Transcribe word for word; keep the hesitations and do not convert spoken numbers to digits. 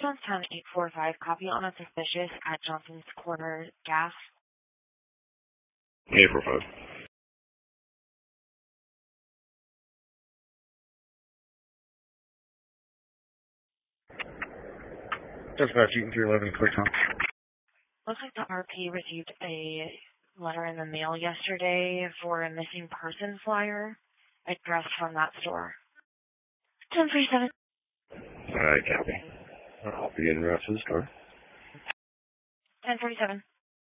Johnstown eight four five, copy on a suspicious at Johnson's Corner Gas. eight four five. Dispatch, Eaton three eleven, quick time. Looks like the R P received a letter in the mail yesterday for a missing person flyer addressed from that store. ten thirty-seven. Alright, copy. I'll be in route to the store. ten forty-seven.